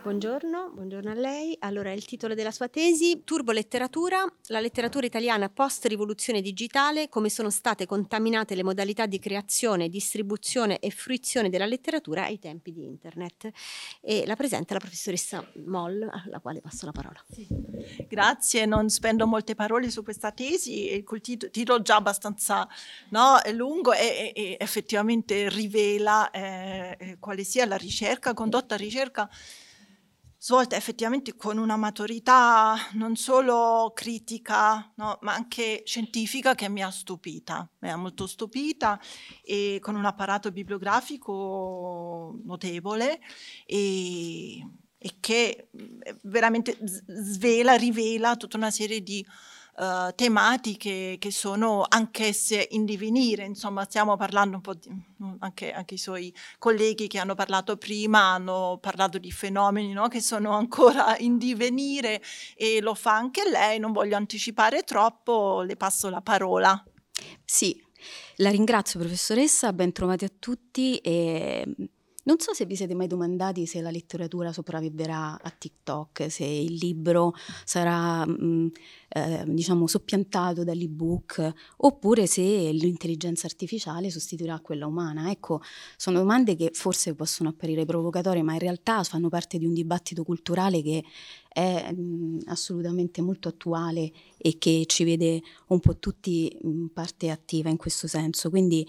Buongiorno, buongiorno a lei. Allora, il titolo della sua tesi: Turboletteratura, la letteratura italiana post-rivoluzione digitale, come sono state contaminate le modalità di creazione, distribuzione e fruizione della letteratura ai tempi di Internet. E la presenta la professoressa Moll, alla quale passo la parola. Grazie, non spendo molte parole su questa tesi, col titolo già abbastanza lungo e effettivamente rivela quale sia la ricerca, ricerca svolta effettivamente con una maturità non solo critica, no, ma anche scientifica, che mi ha stupita, mi ha molto stupita, e con un apparato bibliografico notevole e che veramente rivela tutta una serie di tematiche che sono anch'esse in divenire. Insomma, stiamo parlando un po' anche i suoi colleghi che hanno parlato prima hanno parlato di fenomeni, no, che sono ancora in divenire, e lo fa anche lei. Non voglio anticipare troppo, le passo la parola. Sì, la ringrazio professoressa, ben trovati a tutti. Non so se vi siete mai domandati se la letteratura sopravviverà a TikTok, se il libro sarà diciamo soppiantato dall'ebook, oppure se l'intelligenza artificiale sostituirà quella umana. Ecco, sono domande che forse possono apparire provocatorie, ma in realtà fanno parte di un dibattito culturale che è assolutamente molto attuale e che ci vede un po' tutti in parte attiva in questo senso. Quindi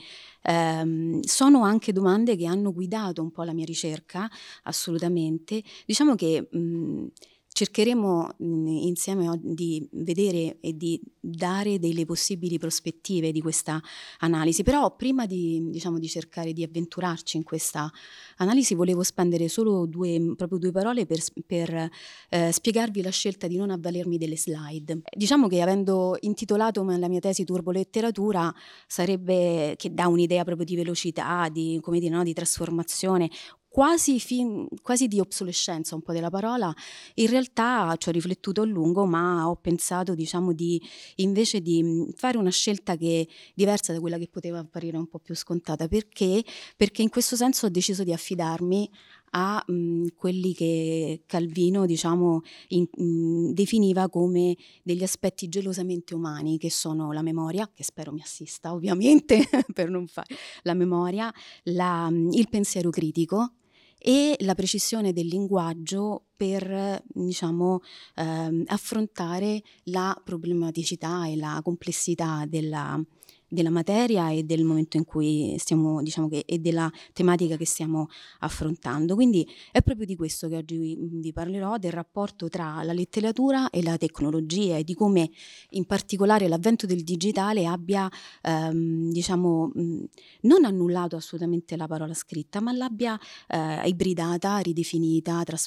sono anche domande che hanno guidato un po' la mia ricerca, assolutamente. Diciamo che cercheremo insieme di vedere e di dare delle possibili prospettive di questa analisi, però prima di cercare di avventurarci in questa analisi volevo spendere solo due parole per spiegarvi la scelta di non avvalermi delle slide. Diciamo che, avendo intitolato la mia tesi Turboletteratura, sarebbe che dà un'idea proprio di velocità, di, come dire, no, di trasformazione, quasi di obsolescenza un po' della parola. In realtà ci ho riflettuto a lungo, ma ho pensato, diciamo, invece di fare una scelta che diversa da quella che poteva apparire un po' più scontata. Perché in questo senso ho deciso di affidarmi a quelli che Calvino, diciamo, definiva come degli aspetti gelosamente umani, che sono la memoria, che spero mi assista ovviamente per non fare la memoria, il pensiero critico e la precisione del linguaggio per, diciamo, affrontare la problematicità e la complessità della materia e del momento in cui stiamo, diciamo, e della tematica che stiamo affrontando. Quindi è proprio di questo che oggi vi parlerò, del rapporto tra la letteratura e la tecnologia, e di come in particolare l'avvento del digitale abbia diciamo non annullato assolutamente la parola scritta, ma l'abbia ibridata, ridefinita,